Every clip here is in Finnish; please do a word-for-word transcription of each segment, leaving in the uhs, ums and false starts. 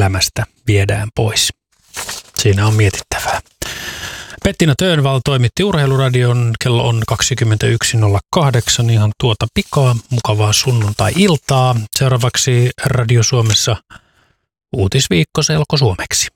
elämästä viedään pois. Siinä on mietittävää. Pettina Tönvall toimitti Urheiluradion, kello on kaksikymmentäyksi nolla kahdeksan, ihan tuota pikaa, mukavaa sunnuntai-iltaa. Seuraavaksi Radio Suomessa uutisviikko selkosuomeksi.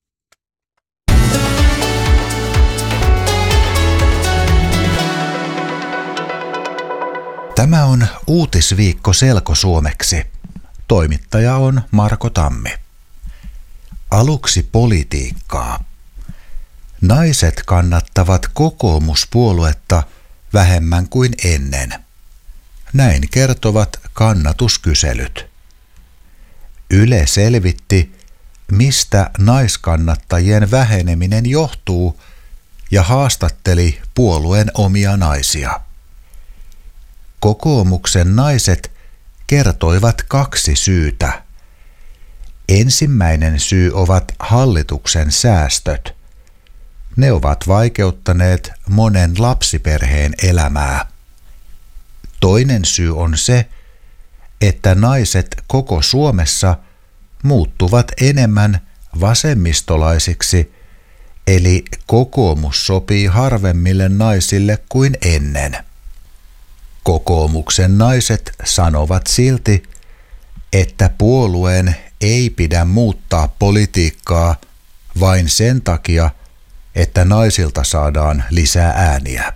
Tämä on uutisviikko selkosuomeksi. Toimittaja on Marko Tammi. Aluksi politiikkaa. Naiset kannattavat kokoomuspuoluetta vähemmän kuin ennen. Näin kertovat kannatuskyselyt. Yle selvitti, mistä naiskannattajien väheneminen johtuu, ja haastatteli puolueen omia naisia. Kokoomuksen naiset kertoivat kaksi syytä. Ensimmäinen syy ovat hallituksen säästöt. Ne ovat vaikeuttaneet monen lapsiperheen elämää. Toinen syy on se, että naiset koko Suomessa muuttuvat enemmän vasemmistolaisiksi, eli kokoomus sopii harvemmille naisille kuin ennen. Kokoomuksen naiset sanovat silti, että puolueen ei pidä muuttaa politiikkaa vain sen takia, että naisilta saadaan lisää ääniä.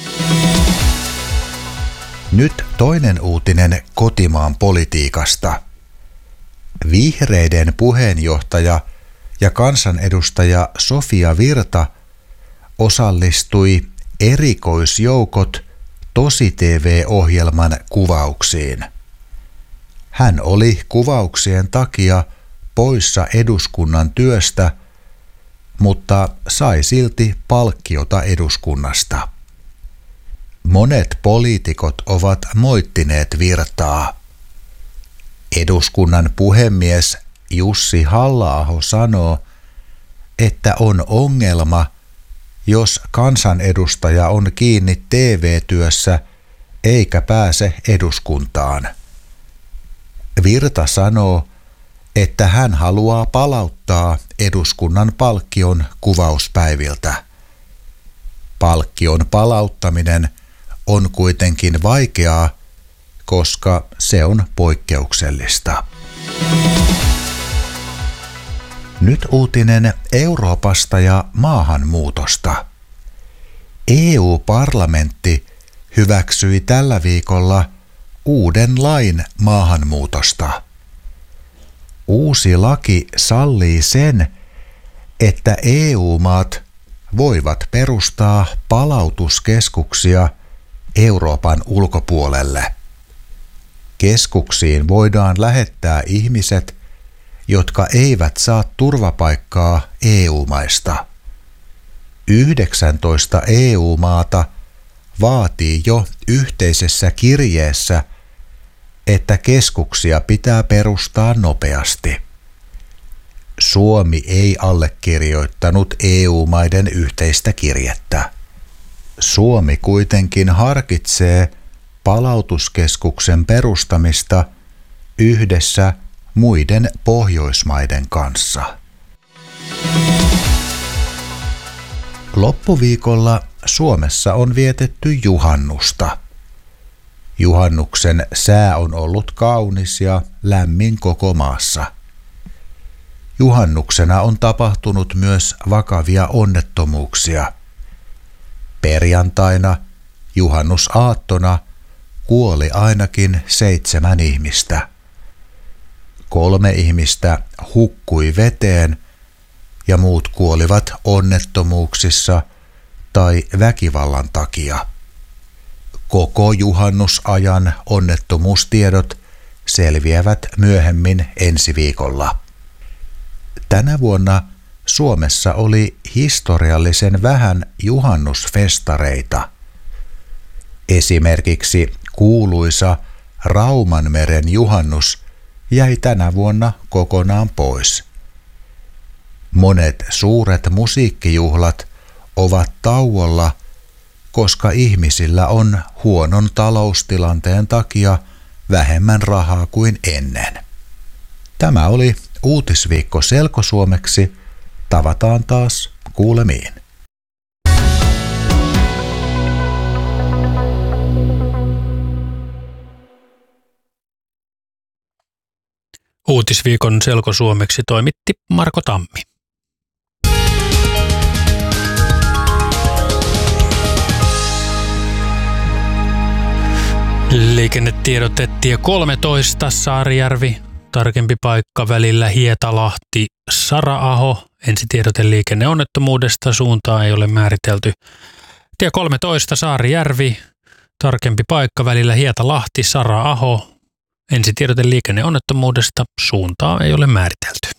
Nyt toinen uutinen kotimaan politiikasta. Vihreiden puheenjohtaja ja kansanedustaja Sofia Virta osallistui Erikoisjoukot Tosi-T V-ohjelman kuvauksiin. Hän oli kuvauksien takia poissa eduskunnan työstä, mutta sai silti palkkiota eduskunnasta. Monet poliitikot ovat moittineet Virtaa. Eduskunnan puhemies Jussi Halla-aho sanoo, että on ongelma, jos kansanedustaja on kiinni T V-työssä eikä pääse eduskuntaan. Virta sanoo, että hän haluaa palauttaa eduskunnan palkkion kuvauspäiviltä. Palkkion palauttaminen on kuitenkin vaikeaa, koska se on poikkeuksellista. Nyt uutinen Euroopasta ja maahanmuutosta. E U-parlamentti hyväksyi tällä viikolla uuden lain maahanmuutosta. Uusi laki sallii sen, että E U-maat voivat perustaa palautuskeskuksia Euroopan ulkopuolelle. Keskuksiin voidaan lähettää ihmiset, jotka eivät saa turvapaikkaa E U-maista. yhdeksäntoista E U-maata vaatii jo yhteisessä kirjeessä, että keskuksia pitää perustaa nopeasti. Suomi ei allekirjoittanut E U-maiden yhteistä kirjettä. Suomi kuitenkin harkitsee palautuskeskuksen perustamista yhdessä muiden Pohjoismaiden kanssa. Loppuviikolla Suomessa on vietetty juhannusta. Juhannuksen sää on ollut kaunis ja lämmin koko maassa. Juhannuksena on tapahtunut myös vakavia onnettomuuksia. Perjantaina, juhannusaattona, kuoli ainakin seitsemän ihmistä. Kolme ihmistä hukkui veteen ja muut kuolivat onnettomuuksissa tai väkivallan takia. Koko juhannusajan onnettomuustiedot selviävät myöhemmin ensi viikolla. Tänä vuonna Suomessa oli historiallisen vähän juhannusfestareita. Esimerkiksi kuuluisa Raumanmeren juhannus jäi tänä vuonna kokonaan pois. Monet suuret musiikkijuhlat ovat tauolla, koska ihmisillä on huonon taloustilanteen takia vähemmän rahaa kuin ennen. Tämä oli Uutisviikko selkosuomeksi. Tavataan taas kuulemiin. Uutisviikon selkosuomeksi toimitti Marko Tammi. Liikennetiedote tie kolmetoista Saarijärvi, tarkempi paikka välillä Hietalahti Sara-aho. Ensitiedote liikenneonnettomuudesta, suuntaa ei ole määritelty. Tie kolmetoista Saarijärvi, tarkempi paikka välillä Hietalahti Sara-aho. Ensitiedote liikenneonnettomuudesta, suuntaa ei ole määritelty.